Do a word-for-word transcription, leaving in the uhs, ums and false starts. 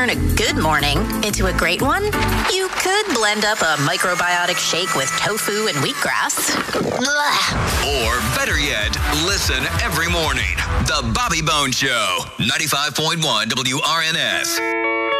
turn a good morning into a great one, you could blend up a microbiotic shake with tofu and wheatgrass. Ugh. Or better yet, listen every morning. The Bobby Bones Show, ninety-five point one W R N S.